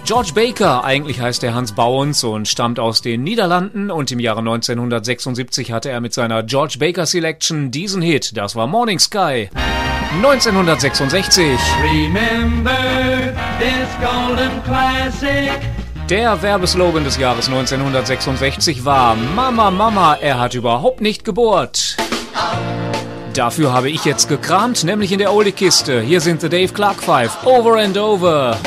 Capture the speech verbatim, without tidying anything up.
George Baker, eigentlich heißt er Hans Bauens und stammt aus den Niederlanden, und im Jahre neunzehnhundertsechsundsiebzig hatte er mit seiner George Baker Selection diesen Hit, das war Morning Sky. neunzehnhundertsechsundsechzig. Remember this golden classic. Der Werbeslogan des Jahres neunzehnhundertsechsundsechzig war Mama, Mama, er hat überhaupt nicht gebohrt. Dafür habe ich jetzt gekramt, nämlich in der Oldie-Kiste. Hier sind The Dave Clark Five, Over and Over.